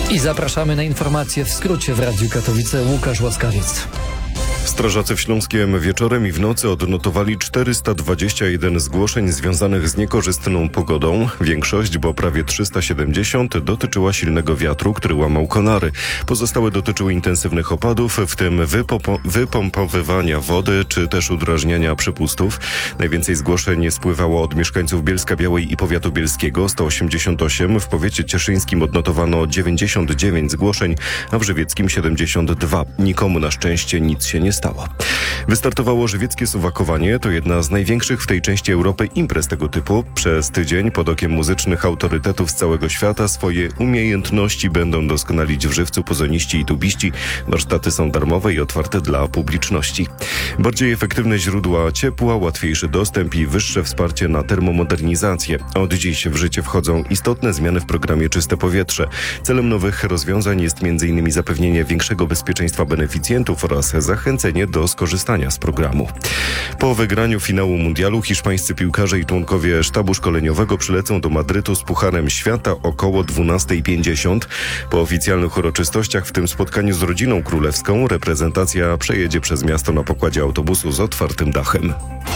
I zapraszamy na informacje w skrócie w Radiu Katowice. Łukasz Łaskawiec. Strażacy w Śląskiem wieczorem i w nocy odnotowali 421 zgłoszeń związanych z niekorzystną pogodą. Większość, bo prawie 370, dotyczyła silnego wiatru, który łamał konary. Pozostałe dotyczyły intensywnych opadów, w tym wypompowywania wody czy też udrażniania przepustów. Najwięcej zgłoszeń spływało od mieszkańców Bielska-Białej i powiatu bielskiego, 188. W powiecie cieszyńskim odnotowano 99 zgłoszeń, a w żywieckim 72. Nikomu na szczęście nic się nie stało. Wystartowało żywieckie suwakowanie. To jedna z największych w tej części Europy imprez tego typu. Przez tydzień pod okiem muzycznych autorytetów z całego świata swoje umiejętności będą doskonalić w żywcu pozoniści i tubiści. Warsztaty są darmowe i otwarte dla publiczności. Bardziej efektywne źródła ciepła, łatwiejszy dostęp i wyższe wsparcie na termomodernizację. Od dziś w życie wchodzą istotne zmiany w programie Czyste Powietrze. Celem nowych rozwiązań jest m.in. zapewnienie większego bezpieczeństwa beneficjentów oraz zachęcenie do skorzystania z programu. Po wygraniu finału mundialu hiszpańscy piłkarze i członkowie sztabu szkoleniowego przylecą do Madrytu z Pucharem Świata około 12:50. Po oficjalnych uroczystościach, w tym spotkaniu z rodziną królewską, reprezentacja przejedzie przez miasto na pokładzie autobusu z otwartym dachem.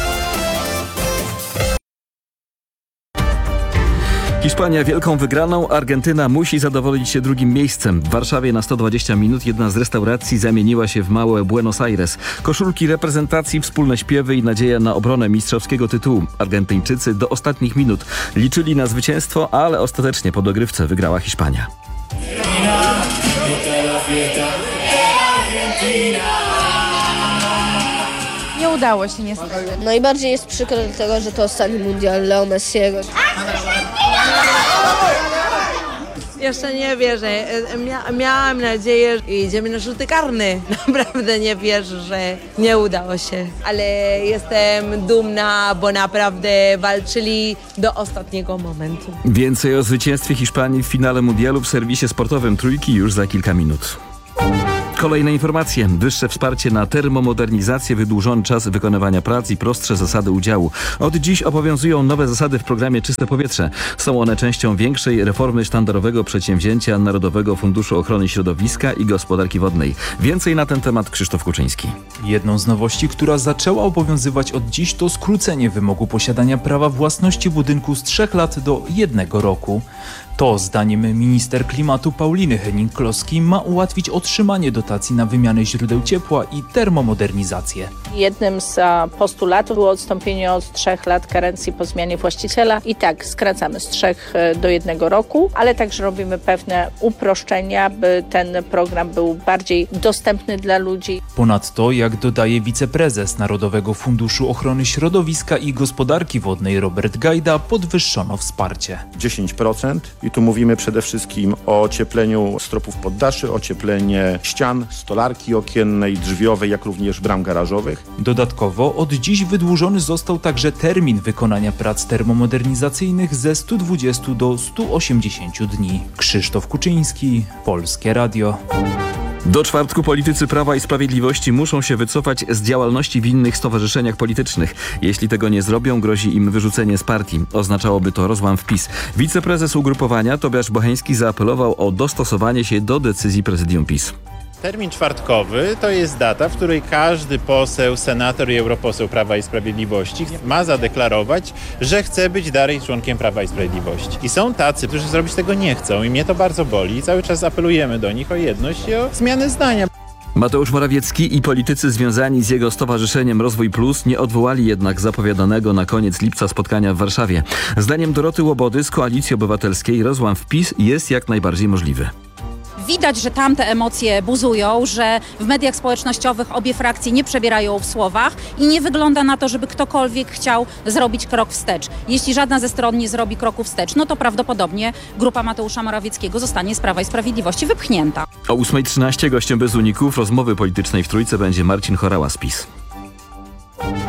Hiszpania wielką wygraną, Argentyna musi zadowolić się drugim miejscem. W Warszawie na 120 minut jedna z restauracji zamieniła się w małe Buenos Aires. Koszulki reprezentacji, wspólne śpiewy i nadzieja na obronę mistrzowskiego tytułu. Argentyńczycy do ostatnich minut liczyli na zwycięstwo, ale ostatecznie po dogrywce wygrała Hiszpania. Nie udało się niestety. Najbardziej jest przykro tego, że to ostatni mundial Leo Messiego. Jeszcze nie wierzę. Miałam nadzieję, że idziemy na rzuty karne. Naprawdę nie wierzę, że nie udało się. Ale jestem dumna, bo naprawdę walczyli do ostatniego momentu. Więcej o zwycięstwie Hiszpanii w finale mundialu w serwisie sportowym Trójki już za kilka minut. Kolejne informacje. Wyższe wsparcie na termomodernizację, wydłużony czas wykonywania prac i prostsze zasady udziału. Od dziś obowiązują nowe zasady w programie Czyste Powietrze. Są one częścią większej reformy sztandarowego przedsięwzięcia Narodowego Funduszu Ochrony Środowiska i Gospodarki Wodnej. Więcej na ten temat Krzysztof Kuczyński. Jedną z nowości, która zaczęła obowiązywać od dziś, to skrócenie wymogu posiadania prawa własności budynku z 3 lat do 1 roku. To, zdaniem minister klimatu Pauliny Henning-Kloski, ma ułatwić otrzymanie dotacji na wymianę źródeł ciepła i termomodernizację. Jednym z postulatów było odstąpienie od 3 lat karencji po zmianie właściciela i tak skracamy z 3 do 1 roku, ale także robimy pewne uproszczenia, by ten program był bardziej dostępny dla ludzi. Ponadto, jak dodaje wiceprezes Narodowego Funduszu Ochrony Środowiska i Gospodarki Wodnej Robert Gajda, podwyższono wsparcie. 10%. I tu mówimy przede wszystkim o ociepleniu stropów poddaszy, ocieplenie ścian, stolarki okiennej, drzwiowej, jak również bram garażowych. Dodatkowo od dziś wydłużony został także termin wykonania prac termomodernizacyjnych ze 120 do 180 dni. Krzysztof Kuczyński, Polskie Radio. Do czwartku politycy Prawa i Sprawiedliwości muszą się wycofać z działalności w innych stowarzyszeniach politycznych. Jeśli tego nie zrobią, grozi im wyrzucenie z partii. Oznaczałoby to rozłam w PiS. Wiceprezes ugrupowania Tobiasz Bocheński zaapelował o dostosowanie się do decyzji prezydium PiS. Termin czwartkowy to jest data, w której każdy poseł, senator i europoseł Prawa i Sprawiedliwości ma zadeklarować, że chce być dalej członkiem Prawa i Sprawiedliwości. I są tacy, którzy zrobić tego nie chcą i mnie to bardzo boli. I cały czas apelujemy do nich o jedność i o zmianę zdania. Mateusz Morawiecki i politycy związani z jego stowarzyszeniem Rozwój Plus nie odwołali jednak zapowiadanego na koniec lipca spotkania w Warszawie. Zdaniem Doroty Łobody z Koalicji Obywatelskiej rozłam w PiS jest jak najbardziej możliwy. Widać, że tam te emocje buzują, że w mediach społecznościowych obie frakcje nie przebierają w słowach i nie wygląda na to, żeby ktokolwiek chciał zrobić krok wstecz. Jeśli żadna ze stron nie zrobi kroku wstecz, no to prawdopodobnie grupa Mateusza Morawieckiego zostanie z Prawa i Sprawiedliwości wypchnięta. O 8:13 gościem bez uników rozmowy politycznej w Trójce będzie Marcin Horała z PiS.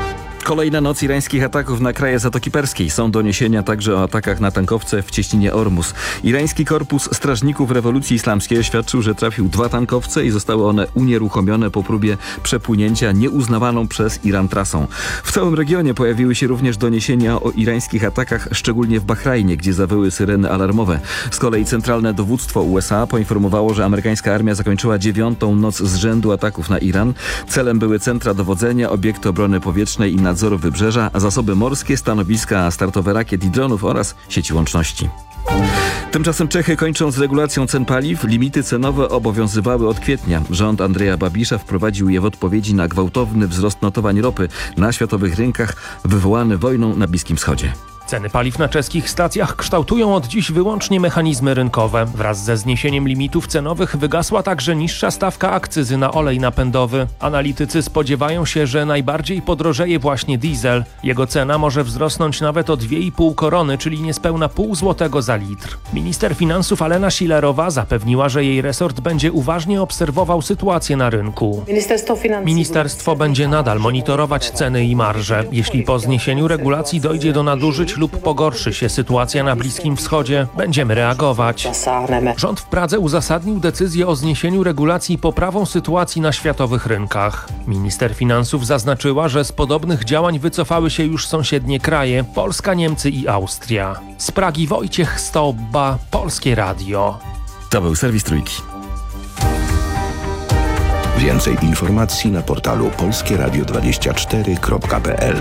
Kolejna noc irańskich ataków na kraje Zatoki Perskiej. Są doniesienia także o atakach na tankowce w cieśninie Ormus. Irański Korpus Strażników Rewolucji Islamskiej oświadczył, że trafił 2 tankowce i zostały one unieruchomione po próbie przepłynięcia nieuznawaną przez Iran trasą. W całym regionie pojawiły się również doniesienia o irańskich atakach, szczególnie w Bahrajnie, gdzie zawyły syreny alarmowe. Z kolei Centralne Dowództwo USA poinformowało, że amerykańska armia zakończyła 9. noc z rzędu ataków na Iran. Celem były centra dowodzenia, obiekty obrony powietrznej i nadzoru wybrzeża, zasoby morskie, stanowiska startowe rakiet i dronów oraz sieci łączności. Tymczasem Czechy kończą z regulacją cen paliw. Limity cenowe obowiązywały od kwietnia. Rząd Andreja Babisza wprowadził je w odpowiedzi na gwałtowny wzrost notowań ropy na światowych rynkach wywołany wojną na Bliskim Wschodzie. Ceny paliw na czeskich stacjach kształtują od dziś wyłącznie mechanizmy rynkowe. Wraz ze zniesieniem limitów cenowych wygasła także niższa stawka akcyzy na olej napędowy. Analitycy spodziewają się, że najbardziej podrożeje właśnie diesel. Jego cena może wzrosnąć nawet o 2,5 korony, czyli niespełna pół złotego za litr. Minister finansów Alena Schillerowa zapewniła, że jej resort będzie uważnie obserwował sytuację na rynku. Ministerstwo będzie nadal monitorować ceny i marże. Jeśli po zniesieniu regulacji dojdzie do nadużyć lub pogorszy się sytuacja na Bliskim Wschodzie, będziemy reagować. Rząd w Pradze uzasadnił decyzję o zniesieniu regulacji poprawą sytuacji na światowych rynkach. Minister finansów zaznaczyła, że z podobnych działań wycofały się już sąsiednie kraje, Polska, Niemcy i Austria. Z Pragi Wojciech Stobba, Polskie Radio. To był serwis Trójki. Więcej informacji na portalu polskieradio24.pl.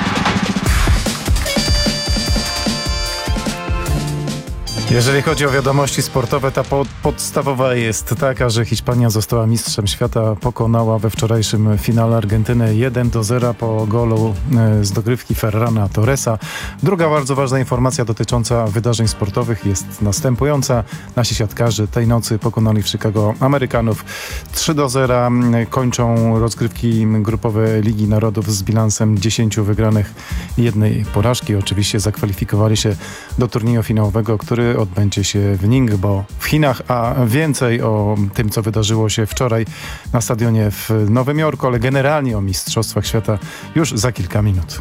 Jeżeli chodzi o wiadomości sportowe, ta podstawowa jest taka, że Hiszpania została mistrzem świata, pokonała we wczorajszym finale Argentynę 1-0 po golu z dogrywki Ferrana Torresa. Druga bardzo ważna informacja dotycząca wydarzeń sportowych jest następująca. Nasi siatkarze tej nocy pokonali w Chicago Amerykanów 3-0. Kończą rozgrywki grupowe Ligi Narodów z bilansem 10 wygranych i 1 porażki. Oczywiście zakwalifikowali się do turnieju finałowego, który odbędzie się w Ningbo w Chinach, a więcej o tym, co wydarzyło się wczoraj na stadionie w Nowym Jorku, ale generalnie o Mistrzostwach Świata już za kilka minut.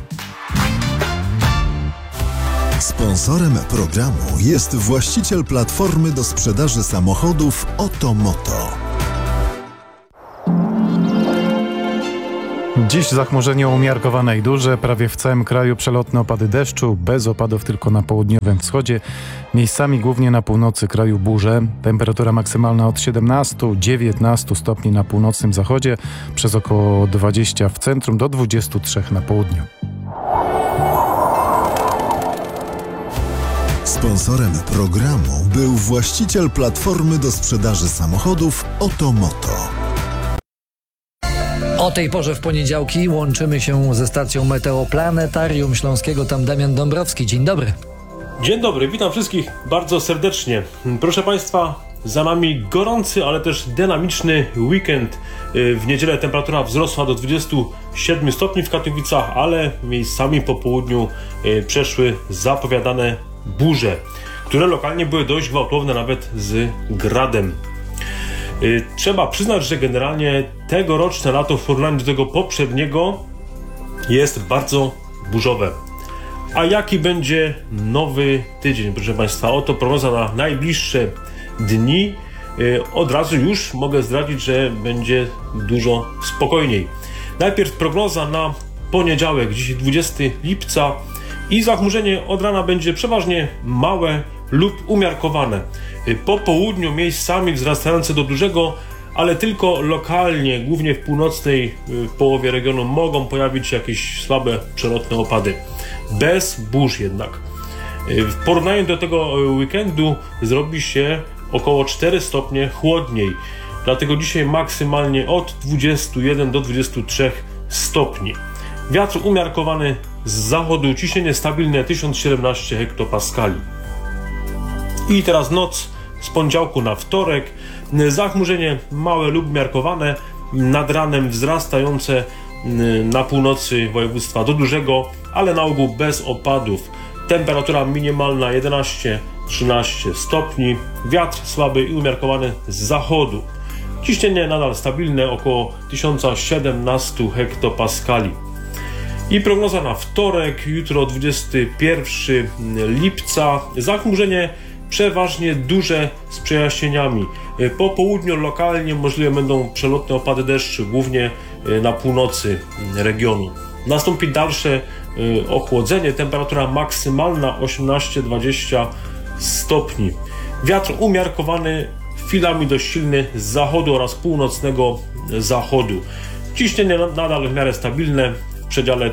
Sponsorem programu jest właściciel platformy do sprzedaży samochodów Otomoto. Dziś zachmurzenie umiarkowane i duże, prawie w całym kraju przelotne opady deszczu, bez opadów tylko na południowym wschodzie. Miejscami głównie na północy kraju burze. Temperatura maksymalna od 17-19 stopni na północnym zachodzie, przez około 20 w centrum, do 23 na południu. Sponsorem programu był właściciel platformy do sprzedaży samochodów Otomoto. O tej porze w poniedziałki łączymy się ze stacją Meteoplanetarium Śląskiego. Tam Damian Dąbrowski. Dzień dobry. Dzień dobry, witam wszystkich bardzo serdecznie. Proszę Państwa, za nami gorący, ale też dynamiczny weekend. W niedzielę temperatura wzrosła do 27 stopni w Katowicach, ale miejscami po południu przeszły zapowiadane burze, które lokalnie były dość gwałtowne, nawet z gradem. Trzeba przyznać, że generalnie tegoroczne lato w porównaniu do tego poprzedniego jest bardzo burzowe. A jaki będzie nowy tydzień, proszę Państwa? Oto prognoza na najbliższe dni. Od razu już mogę zdradzić, że będzie dużo spokojniej. Najpierw prognoza na poniedziałek, dziś 20 lipca i zachmurzenie od rana będzie przeważnie małe lub umiarkowane. Po południu miejscami wzrastające do dużego, ale tylko lokalnie, głównie w północnej połowie regionu mogą pojawić się jakieś słabe przelotne opady. Bez burz jednak. W porównaniu do tego weekendu zrobi się około 4 stopnie chłodniej. Dlatego dzisiaj maksymalnie od 21 do 23 stopni. Wiatr umiarkowany z zachodu, ciśnienie stabilne 1017 hektopaskali. I teraz noc z poniedziałku na wtorek. Zachmurzenie małe lub umiarkowane, nad ranem wzrastające na północy województwa do dużego, ale na ogół bez opadów. Temperatura minimalna 11-13 stopni. Wiatr słaby i umiarkowany z zachodu. Ciśnienie nadal stabilne, około 1017 hektopaskali. I prognoza na wtorek, jutro 21 lipca, zachmurzenie przeważnie duże z przejaśnieniami. Po południu lokalnie możliwe będą przelotne opady deszczu, głównie na północy regionu. Nastąpi dalsze ochłodzenie, temperatura maksymalna 18-20 stopni. Wiatr umiarkowany, chwilami dość silny z zachodu oraz północnego zachodu. Ciśnienie nadal w miarę stabilne w przedziale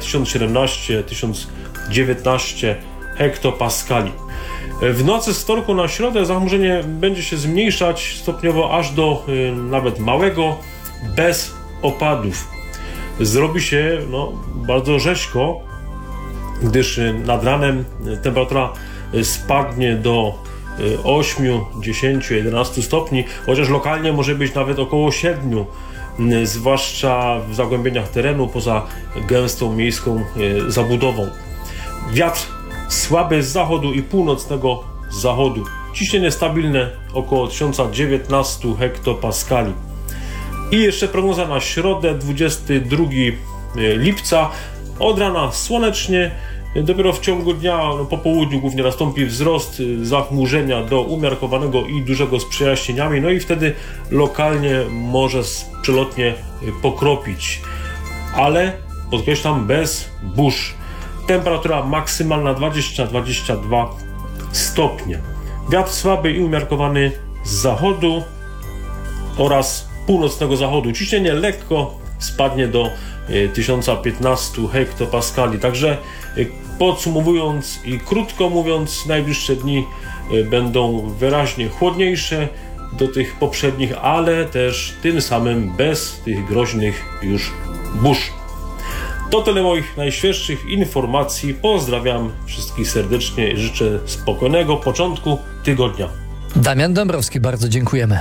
1017-1019 hektopaskali. W nocy z wtorku na środę zachmurzenie będzie się zmniejszać stopniowo aż do nawet małego, bez opadów. Zrobi się bardzo rzeźko, gdyż nad ranem temperatura spadnie do 8, 10, 11 stopni, chociaż lokalnie może być nawet około 7, zwłaszcza w zagłębieniach terenu poza gęstą miejską zabudową. Wiatr słaby z zachodu i północnego zachodu. Ciśnienie stabilne około 1019 hektopaskali. I jeszcze prognoza na środę, 22 lipca. Od rana słonecznie, dopiero w ciągu dnia, po południu głównie nastąpi wzrost zachmurzenia do umiarkowanego i dużego z przejaśnieniami, no i wtedy lokalnie może przelotnie pokropić, ale podkreślam, bez burz. Temperatura maksymalna 20-22 stopnie. Wiatr słaby i umiarkowany z zachodu oraz północnego zachodu. Ciśnienie lekko spadnie do 1015 hektopaskali. Także podsumowując i krótko mówiąc, najbliższe dni będą wyraźnie chłodniejsze do tych poprzednich, ale też tym samym bez tych groźnych już burz. To tyle moich najświeższych informacji. Pozdrawiam wszystkich serdecznie i życzę spokojnego początku tygodnia. Damian Dąbrowski, bardzo dziękujemy.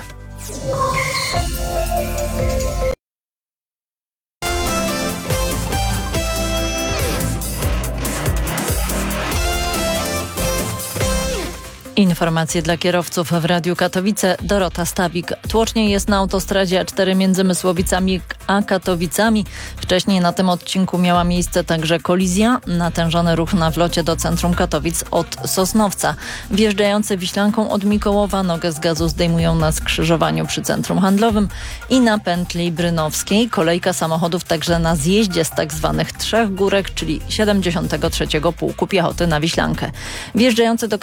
Informacje dla kierowców w Radiu Katowice. Dorota Stawik. Tłocznie jest na autostradzie A4 między Mysłowicami a Katowicami. Wcześniej na tym odcinku miała miejsce także kolizja. Natężony ruch na wlocie do centrum Katowic od Sosnowca. Wjeżdżający Wiślanką od Mikołowa nogę z gazu zdejmują na skrzyżowaniu przy centrum handlowym i na pętli brynowskiej. Kolejka samochodów także na zjeździe z tak zwanych Trzech Górek, czyli 73. Pułku Piechoty na Wiślankę. Wjeżdżający do